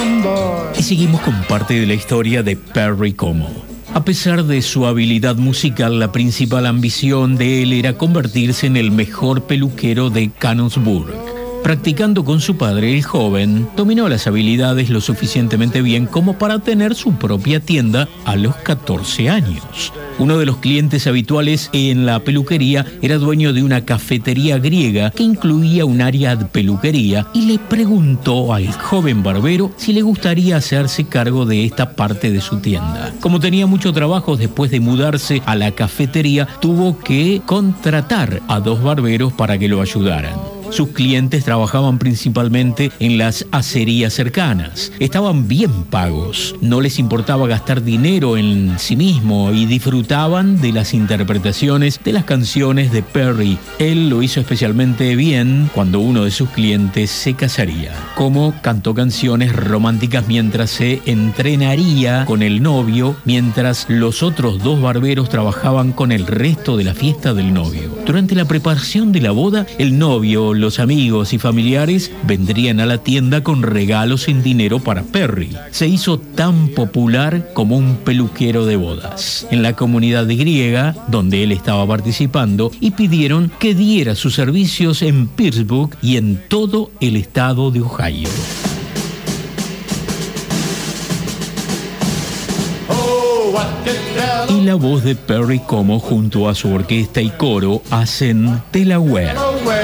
Y seguimos con parte de la historia de Perry Como. A pesar de su habilidad musical, la principal ambición de él era convertirse en el mejor peluquero de Canonsburg. Practicando con su padre, el joven dominó las habilidades lo suficientemente bien como para tener su propia tienda a los 14 años. Uno de los clientes habituales en la peluquería era dueño de una cafetería griega que incluía un área de peluquería y le preguntó al joven barbero si le gustaría hacerse cargo de esta parte de su tienda. Como tenía mucho trabajo después de mudarse a la cafetería, tuvo que contratar a 2 barberos para que lo ayudaran. Sus clientes trabajaban principalmente en las acerías cercanas. Estaban bien pagos, no les importaba gastar dinero en sí mismo y disfrutaban de las interpretaciones de las canciones de Perry. Él lo hizo especialmente bien cuando uno de sus clientes se casaría. Como cantó canciones románticas mientras se entrenaría con el novio, mientras los otros 2 barberos trabajaban con el resto de la fiesta del novio. Durante la preparación de la boda, el novio, los amigos y familiares vendrían a la tienda con regalos sin dinero para Perry. Se hizo tan popular como un peluquero de bodas en la comunidad griega donde él estaba participando y pidieron que diera sus servicios en Pittsburgh y en todo el estado de Ohio. Y la voz de Perry Como junto a su orquesta y coro hacen Delaware.